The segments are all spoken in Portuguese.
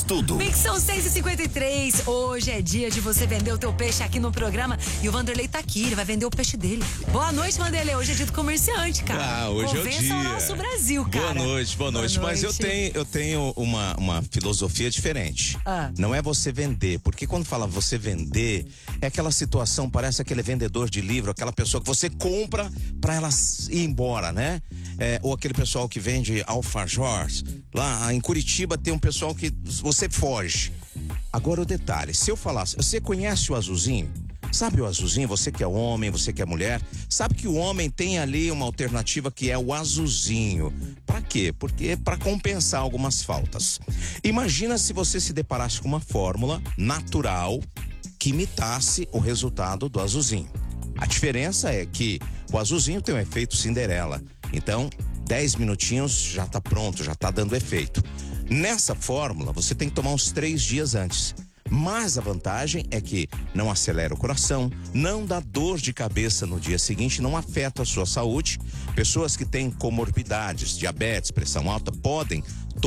Tudo. Mix são 6h53. Hoje é dia de você vender o teu peixe aqui no programa. E o Vanderlei tá aqui, ele vai vender o peixe dele. Boa noite, Vanderlei. Hoje é dia do comerciante, cara. Hoje é o dia. O nosso Brasil, cara. Boa noite. Mas eu tenho uma filosofia diferente. Não é você vender, porque quando fala você vender, é aquela situação, parece aquele vendedor de livro, aquela pessoa que você compra pra ela ir embora, né? Ou aquele pessoal que vende alfajores. Lá em Curitiba tem um pessoal que você foge. Agora o detalhe, se eu falasse, você conhece o azulzinho? Sabe o azulzinho? Você que é homem, você que é mulher, sabe que o homem tem ali uma alternativa que é o azulzinho. Pra quê? Porque é pra compensar algumas faltas. Imagina se você se deparasse com uma fórmula natural que imitasse o resultado do azulzinho. A diferença é que o azulzinho tem um efeito Cinderela. Então, 10 minutinhos já tá pronto, já tá dando efeito. Nessa fórmula, você tem que tomar uns 3 dias antes. Mas a vantagem é que não acelera o coração, não dá dor de cabeça no dia seguinte, não afeta a sua saúde. Pessoas que têm comorbidades, diabetes, pressão alta, podem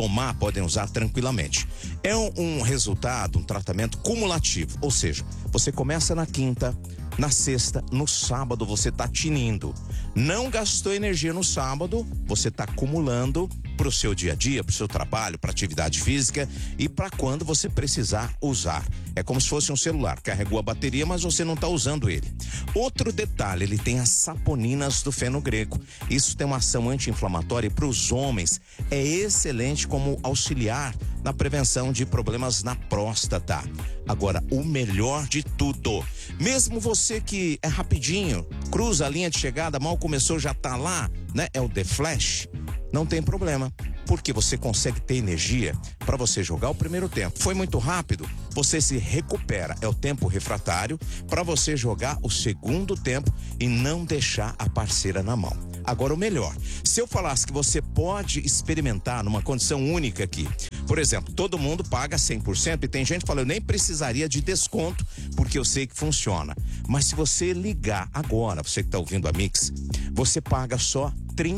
usar tranquilamente. É um resultado, um tratamento cumulativo, ou seja, você começa na quinta, na sexta, no sábado você tá tinindo. Não gastou energia no sábado, você tá acumulando pro seu dia a dia, pro seu trabalho, pra atividade física e pra quando você precisar usar. É como se fosse um celular, carregou a bateria, mas você não tá usando ele. Outro detalhe, ele tem as saponinas do fenogreco. Isso tem uma ação anti-inflamatória e pros homens é excelente como auxiliar na prevenção de problemas na próstata. Agora, o melhor de tudo, mesmo você que é rapidinho, cruza a linha de chegada, mal começou, já tá lá, né? É o The Flash. Não tem problema, porque você consegue ter energia para você jogar o primeiro tempo. Foi muito rápido, você se recupera, é o tempo refratário para você jogar o segundo tempo e não deixar a parceira na mão. Agora o melhor, se eu falasse que você pode experimentar numa condição única aqui, por exemplo, todo mundo paga 100% e tem gente que fala, eu nem precisaria de desconto porque eu sei que funciona. Mas se você ligar agora, você que tá ouvindo a Mix, você paga só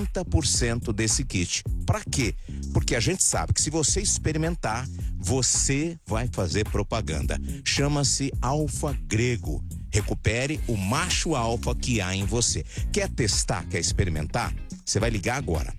30% desse kit. Pra quê? Porque a gente sabe que se você experimentar, você vai fazer propaganda. Chama-se Alfa Grego. Recupere o macho alfa que há em você. Quer testar, quer experimentar? Você vai ligar agora.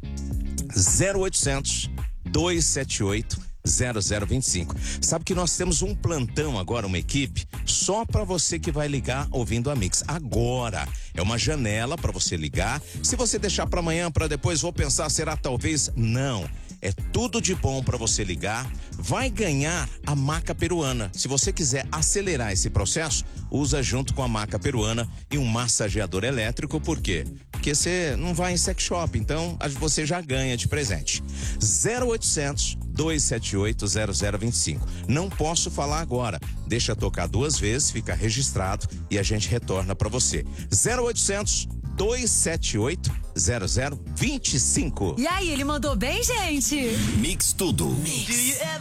0800 278 0025. Sabe que nós temos um plantão agora, uma equipe, só para você que vai ligar ouvindo a Mix. Agora, é uma janela para você ligar. Se você deixar para amanhã, para depois, vou pensar, será talvez? Não. É tudo de bom para você ligar. Vai ganhar a maca peruana. Se você quiser acelerar esse processo, usa junto com a maca peruana e um massageador elétrico. Por quê? Porque você não vai em sex shop, então você já ganha de presente. 0800 278 0025. Não posso falar agora. Deixa tocar 2 vezes, fica registrado e a gente retorna para você. 0800 278 0025. E aí, ele mandou bem, gente? Mix Tudo. Do you ever